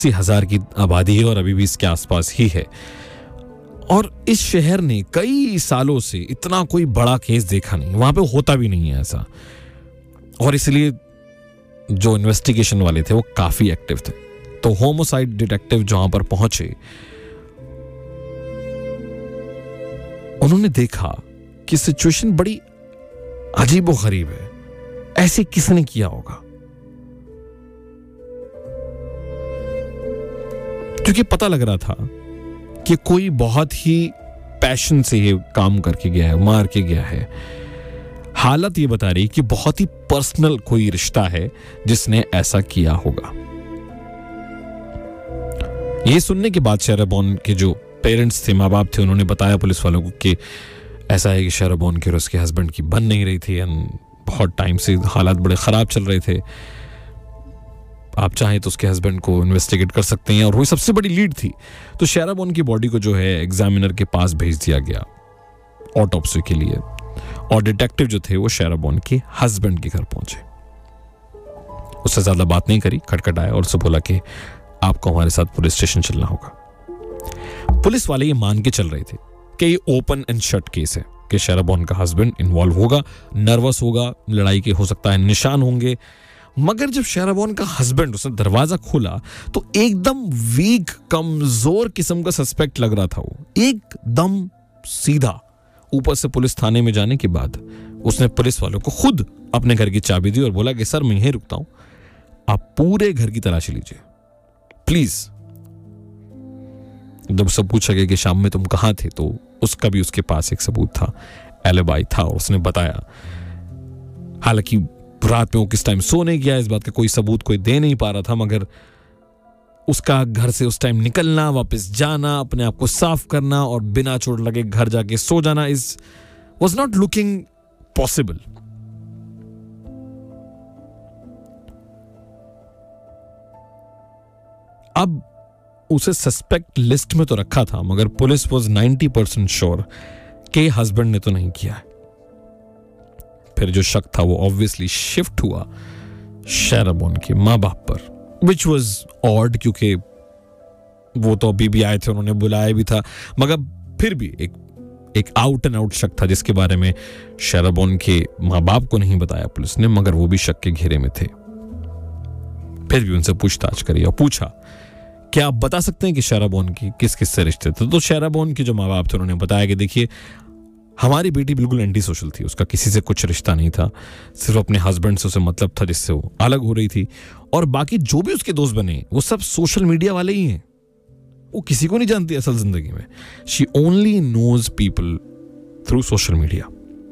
80,000 की आबादी है और अभी भी इसके आसपास ही है। और इस शहर ने कई सालों से इतना कोई बड़ा केस देखा नहीं, वहां पे होता भी नहीं है ऐसा, और इसलिए जो इन्वेस्टिगेशन वाले थे वो काफी एक्टिव थे। तो होमोसाइड डिटेक्टिव जहां पर पहुंचे, उन्होंने देखा कि सिचुएशन बड़ी अजीबोगरीब है, ऐसे किसने किया होगा? क्योंकि पता लग रहा था कि कोई बहुत ही पैशन से ये काम करके गया है, मार के गया है। हालत ये बता रही कि बहुत ही पर्सनल कोई रिश्ता है जिसने ऐसा किया होगा। ये सुनने के बाद शहरबॉन के जो पेरेंट्स थे, माँ बाप थे, उन्होंने बताया पुलिस वालों को कि ऐसा है कि शहरबॉन के और उसके हस्बैंड की बन नहीं रही थी एंड बहुत टाइम से हालात बड़े खराब चल रहे थे। आप चाहें तो उसके हस्बैंड को इन्वेस्टिगेट कर सकते हैं, और वही सबसे बड़ी लीड थी। तो शहरबॉन की बॉडी को जो है एग्जामिनर के पास भेज दिया गया ऑटोप्सी के लिए, और डिटेक्टिव जो थे वो शहरबॉन के हस्बैंड के घर पहुंचे। उससे ज्यादा बात नहीं करी, खटखटाया और उससे बोला कि आपको हमारे साथ पुलिस स्टेशन चलना होगा। पुलिस वाले ये मान के चल रहे थे कि ये ओपन एंड शट केस है, कि शहरबॉन का हस्बैंड इन्वॉल्व होगा, नर्वस होगा, लड़ाई के हो सकता है निशान होंगे। मगर जब शहरबॉन का हस्बैंड, उसने दरवाजा खोला तो एकदम वीक, कमजोर किस्म का सस्पेक्ट लग रहा था वो, एकदम सीधा। ऊपर से पुलिस थाने में जाने के बाद उसने पुलिस वालों को खुद अपने घर की चाबी दी और बोला कि सर मैं यहीं रुकता हूं, आप पूरे घर की तलाशी लीजिए प्लीज। जब सब पूछा गया कि शाम में तुम कहां थे, तो उसका भी उसके पास एक सबूत था, एलिबाई था, और उसने बताया। हालांकि रात में वो किस टाइम सोने गया इस बात का कोई सबूत कोई दे नहीं पा रहा था, मगर उसका घर से उस टाइम निकलना, वापस जाना, अपने आप को साफ करना और बिना चोट लगे घर जाके सो जाना was not looking possible. अब उसे सस्पेक्ट लिस्ट में तो रखा था, मगर पुलिस was 90% श्योर कि हस्बैंड ने तो नहीं किया है। फिर जो शक था वो ऑब्वियसली शिफ्ट हुआ शहरबॉन के माँ बाप पर, विच वॉज ऑड, क्योंकि वो तो अभी भी आए थे, उन्होंने बुलाया भी था, मगर फिर भी एक आउट एंड आउट शक था जिसके बारे में शहरबॉन के माँ बाप को नहीं बताया पुलिस ने, मगर वो भी शक के घेरे में थे। फिर भी उनसे पूछताछ करी और पूछा क्या आप बता सकते हैं कि शहरबॉन की किस किस से रिश्ते थे? तो शहरबॉन के जो माँ बाप थे उन्होंने बताया कि देखिए हमारी बेटी बिल्कुल एंटी सोशल थी, उसका किसी से कुछ रिश्ता नहीं था, सिर्फ अपने हस्बैंड से उसे मतलब था जिससे वो अलग हो रही थी, और बाकी जो भी उसके दोस्त बने वो सब सोशल मीडिया वाले ही हैं, वो किसी को नहीं जानती असल जिंदगी में। She only knows people through social media,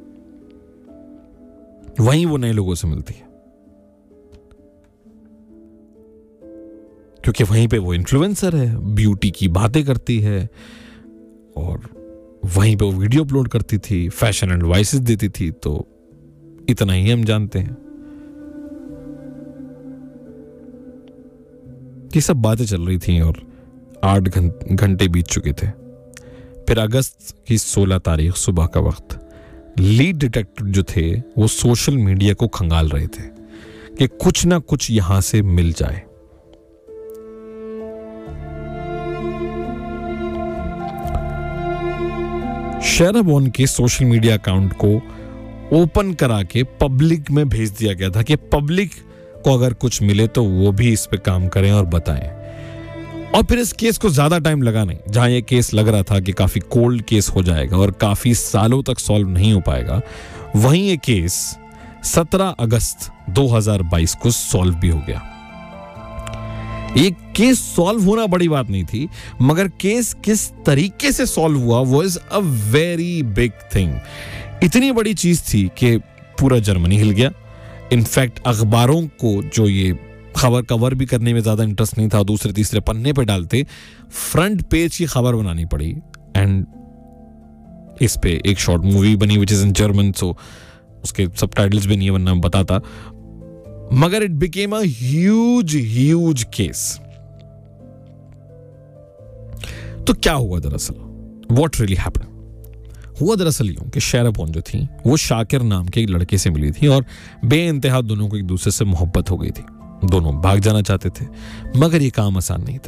वहीं वो नए लोगों से मिलती है, क्योंकि वहीं पे वो इन्फ्लुएंसर है, ब्यूटी की बातें करती है, और वहीं पे वो वीडियो अपलोड करती थी, फैशन एडवाइसेस देती थी। तो इतना ही हम जानते हैं। ये सब बातें चल रही थी और 8 घंटे बीत चुके थे। फिर अगस्त की 16 तारीख सुबह का वक्त, लीड डिटेक्टिव जो थे वो सोशल मीडिया को खंगाल रहे थे कि कुछ ना कुछ यहां से मिल जाए। शहरबॉन के सोशल मीडिया अकाउंट को ओपन करा के पब्लिक में भेज दिया गया था कि पब्लिक को अगर कुछ मिले तो वो भी इस पे काम करें और बताएं। और फिर इस केस को ज्यादा टाइम लगा नहीं, जहां ये केस लग रहा था कि काफी कोल्ड केस हो जाएगा और काफी सालों तक सॉल्व नहीं हो पाएगा, वहीं ये केस 17 अगस्त 2022 को सॉल्व भी हो गया। एक केस सॉल्व होना बड़ी बात नहीं थी, मगर केस किस तरीके से सॉल्व हुआ was a very big thing. इतनी बड़ी चीज थी कि पूरा जर्मनी हिल गया। इनफैक्ट अखबारों को जो ये खबर कवर भी करने में ज्यादा इंटरेस्ट नहीं था, दूसरे तीसरे पन्ने पे डालते, फ्रंट पेज की खबर बनानी पड़ी। एंड इस पे एक शॉर्ट मूवी बनी विच इज इन जर्मन, सो उसके सबटाइटल्स भी नहीं वरना बताता, मगर it became a huge case. तो क्या हुआ दरअसल, व्हाट रियली हैपेंड? हुआ दरअसल यूं कि शहरबॉन जो थी वो शाकिर नाम के एक लड़के से मिली थी और बेइंतहा दोनों को एक दूसरे से मोहब्बत हो गई थी। दोनों भाग जाना चाहते थे, मगर ये काम आसान नहीं था।